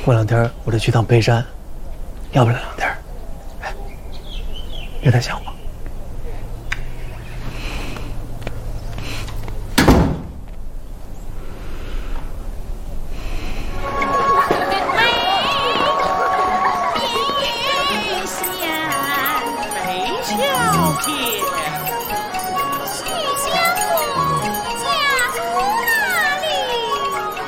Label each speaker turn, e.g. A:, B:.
A: 过2天我就去趟北山，要不了2天。哎，别太想我。
B: 没瞧见。